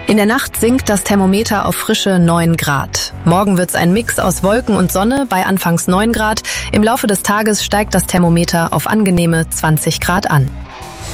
In der Nacht sinkt das Thermometer auf frische 9 Grad. Morgen wird's ein Mix aus Wolken und Sonne bei anfangs 9 Grad. Im Laufe des Tages steigt das Thermometer auf angenehme 20 Grad an.